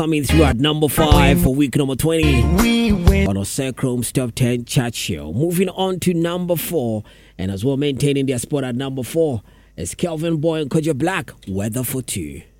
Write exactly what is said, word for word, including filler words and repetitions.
Coming through at number five for week number twenty on our Chrome's Top ten Chat Show. Moving on to number four, and as well maintaining their spot at number four is Kelvin Boy and Koja Black, Weather for Two.